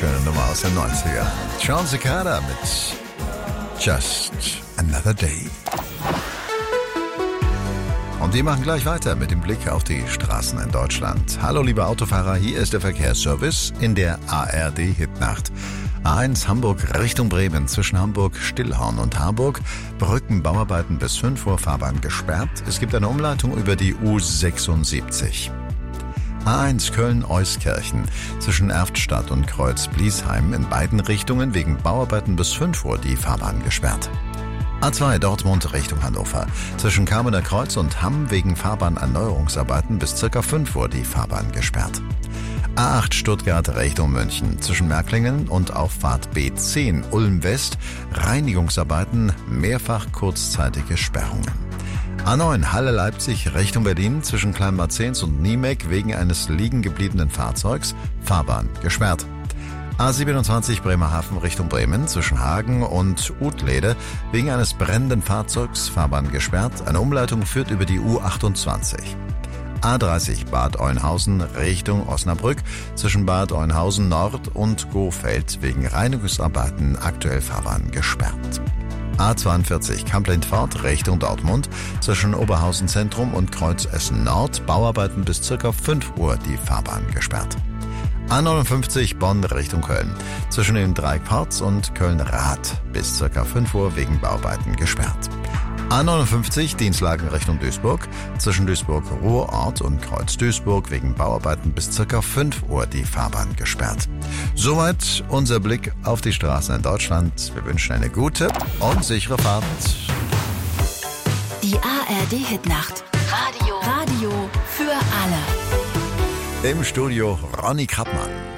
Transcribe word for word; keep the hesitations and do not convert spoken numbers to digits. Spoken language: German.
schöne Nummer aus den neunziger. Sean Cicada mit Just Another Day. Und wir machen gleich weiter mit dem Blick auf die Straßen in Deutschland. Hallo liebe Autofahrer, hier ist der Verkehrsservice in der A R D-Hitnacht. A eins Hamburg Richtung Bremen, zwischen Hamburg, Stillhorn und Harburg. Brückenbauarbeiten bis fünf Uhr, Fahrbahn gesperrt. Es gibt eine Umleitung über die U sechsundsiebzig. A eins Köln-Euskirchen, zwischen Erftstadt und Kreuz-Bliesheim in beiden Richtungen wegen Bauarbeiten bis fünf Uhr die Fahrbahn gesperrt. A zwei Dortmund Richtung Hannover, zwischen Kamener Kreuz und Hamm wegen Fahrbahnerneuerungsarbeiten bis ca. fünf Uhr die Fahrbahn gesperrt. A acht Stuttgart Richtung München, zwischen Märklingen und Auffahrt B zehn Ulm West, Reinigungsarbeiten, mehrfach kurzzeitige Sperrungen. A neun Halle-Leipzig Richtung Berlin, zwischen Kleinmarzens und Niemek wegen eines liegen gebliebenen Fahrzeugs, Fahrbahn gesperrt. A siebenundzwanzig Bremerhaven Richtung Bremen, zwischen Hagen und Utlede wegen eines brennenden Fahrzeugs, Fahrbahn gesperrt. Eine Umleitung führt über die U achtundzwanzig. A dreißig Bad Oeynhausen Richtung Osnabrück, zwischen Bad Oeynhausen Nord und Gohfeld wegen Reinigungsarbeiten aktuell Fahrbahn gesperrt. A zweiundvierzig Kamp-Lintfort Richtung Dortmund, zwischen Oberhausen Zentrum und Kreuz Essen Nord, Bauarbeiten bis ca. fünf Uhr die Fahrbahn gesperrt. A neunundfünfzig Bonn Richtung Köln, zwischen dem Dreieck Porz und Köln-Rath bis ca. fünf Uhr wegen Bauarbeiten gesperrt. A neunundfünfzig Dienstlagen Richtung Duisburg, zwischen Duisburg-Ruhrort und Kreuz-Duisburg wegen Bauarbeiten bis ca. fünf Uhr die Fahrbahn gesperrt. Soweit unser Blick auf die Straßen in Deutschland. Wir wünschen eine gute und sichere Fahrt. Die A R D-Hitnacht. Radio. Radio für alle. Im Studio Ronny Krappmann.